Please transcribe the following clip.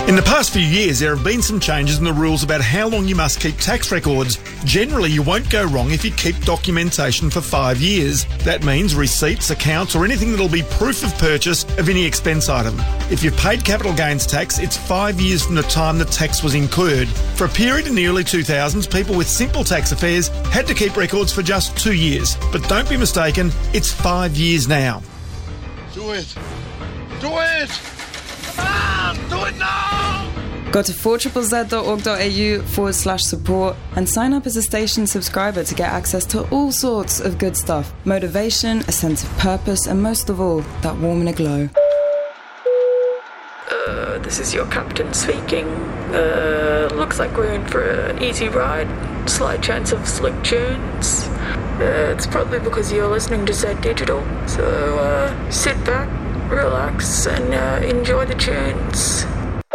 In the past few years, there have been some changes in the rules about how long you must keep tax records. Generally, you won't go wrong if you keep documentation for 5 years. That means receipts, accounts, or anything that'll be proof of purchase of any expense item. If you've paid capital gains tax, it's 5 years from the time the tax was incurred. For a period in the early 2000s, people with simple tax affairs had to keep records for just 2 years. But don't be mistaken, it's 5 years now. Do it! Do it! Come on! Do it now! Go to 4ZZZ.org.au/support and sign up as a station subscriber to get access to all sorts of good stuff. Motivation, a sense of purpose, and most of all, that warm inner glow. This is your captain speaking. Looks like we're in for an easy ride. Slight chance of slick tunes. It's probably because you're listening to Z Digital. So sit back, relax, and enjoy the tunes.